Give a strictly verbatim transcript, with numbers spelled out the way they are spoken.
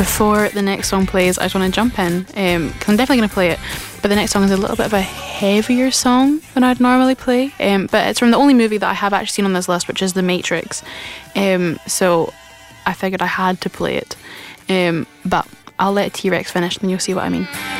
before the next song plays, I just want to jump in, because um, I'm definitely going to play it, but the next song is a little bit of a heavier song than I'd normally play, um, but it's from the only movie that I have actually seen on this list, which is The Matrix, um, so I figured I had to play it, um, but I'll let T-Rex finish and you'll see what I mean.